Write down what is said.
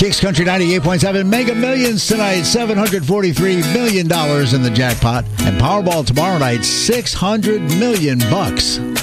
Kicks Country 98.7 Mega Millions tonight, $743 million in the jackpot. And Powerball tomorrow night, $600 million.